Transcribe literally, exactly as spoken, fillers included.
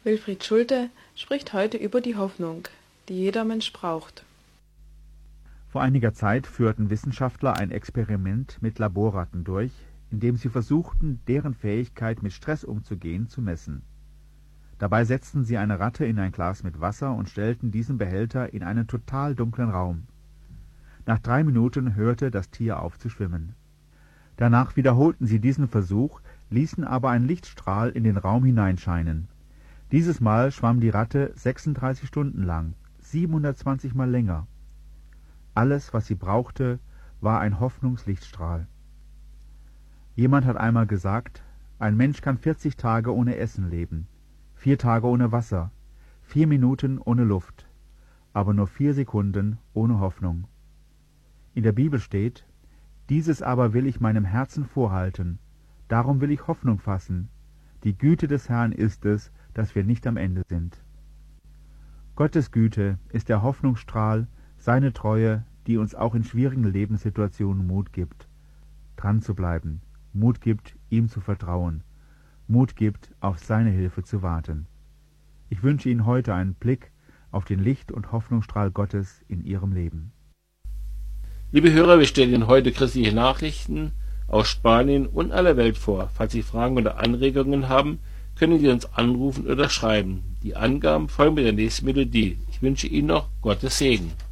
Wilfried Schulte spricht heute über die Hoffnung, die jeder Mensch braucht. Vor einiger Zeit führten Wissenschaftler ein Experiment mit Laborratten durch, in dem sie versuchten, deren Fähigkeit, mit Stress umzugehen, zu messen. Dabei setzten sie eine Ratte in ein Glas mit Wasser und stellten diesen Behälter in einen total dunklen Raum. Nach drei Minuten hörte das Tier auf zu schwimmen. Danach wiederholten sie diesen Versuch, ließen aber einen Lichtstrahl in den Raum hineinscheinen. Dieses Mal schwamm die Ratte sechsunddreißig Stunden lang, siebenhundertzwanzig Mal länger. Alles, was sie brauchte, war ein Hoffnungslichtstrahl. Jemand hat einmal gesagt, ein Mensch kann vierzig Tage ohne Essen leben, vier Tage ohne Wasser, vier Minuten ohne Luft, aber nur vier Sekunden ohne Hoffnung. In der Bibel steht, dieses aber will ich meinem Herzen vorhalten, darum will ich Hoffnung fassen. Die Güte des Herrn ist es, dass wir nicht am Ende sind. Gottes Güte ist der Hoffnungsstrahl, seine Treue, die uns auch in schwierigen Lebenssituationen Mut gibt, dran zu bleiben, Mut gibt, ihm zu vertrauen, Mut gibt, auf seine Hilfe zu warten. Ich wünsche Ihnen heute einen Blick auf den Licht- und Hoffnungsstrahl Gottes in Ihrem Leben. Liebe Hörer, wir stellen Ihnen heute christliche Nachrichten aus Spanien und aller Welt vor. Falls Sie Fragen oder Anregungen haben, können Sie uns anrufen oder schreiben. Die Angaben folgen mit der nächsten Melodie. Ich wünsche Ihnen noch Gottes Segen.